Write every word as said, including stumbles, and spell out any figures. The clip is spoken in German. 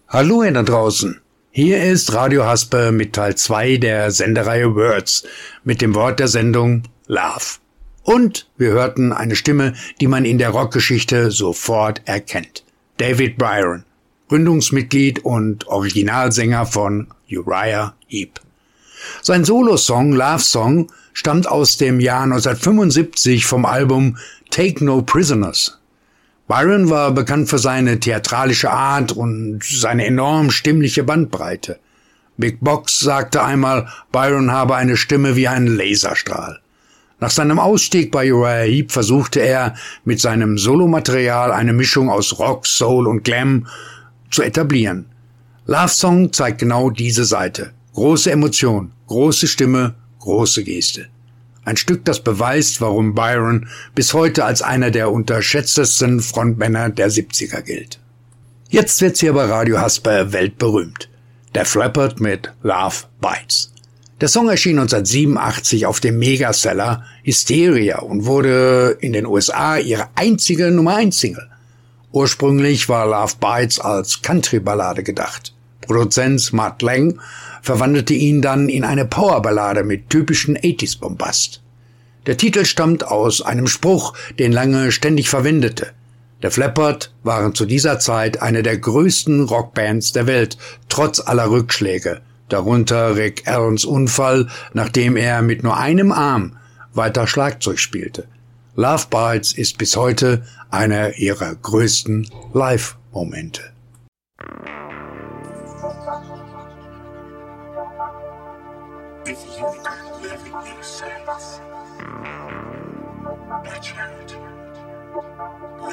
Hallo ihr da draußen. Hier ist Radio Haspe mit Teil zwei der Sendereihe Words mit dem Wort der Sendung Love. Und wir hörten eine Stimme, die man in der Rockgeschichte sofort erkennt. David Byron, Gründungsmitglied und Originalsänger von Uriah Heep. Sein Solosong Love Song stammt aus dem Jahr neunzehnhundertfünfundsiebzig vom Album Take No Prisoners. Byron war bekannt für seine theatralische Art und seine enorm stimmliche Bandbreite. Big Box sagte einmal, Byron habe eine Stimme wie ein Laserstrahl. Nach seinem Ausstieg bei Uriah Heep versuchte er, mit seinem Solomaterial eine Mischung aus Rock, Soul und Glam zu etablieren. Love Song zeigt genau diese Seite. Große Emotion, große Stimme, große Geste. Ein Stück, das beweist, warum Byron bis heute als einer der unterschätztesten Frontmänner der siebziger gilt. Jetzt wird's hier bei Radio Haspe weltberühmt. Def Leppard mit Love Bites. Der Song erschien neunzehnhundertsiebenundachtzig auf dem Megaseller Hysteria und wurde in den U S A ihre einzige Nummer eins Single. Ursprünglich war Love Bites als Country-Ballade gedacht. Produzent Mutt Lange verwandelte ihn dann in eine Powerballade mit typischen achtziger-Bombast. Der Titel stammt aus einem Spruch, den Lange ständig verwendete. Def Leppard waren zu dieser Zeit eine der größten Rockbands der Welt, trotz aller Rückschläge, darunter Rick Allens Unfall, nachdem er mit nur einem Arm weiter Schlagzeug spielte. Love Bites ist bis heute einer ihrer größten Live-Momente. If you could live in your sense, watch out.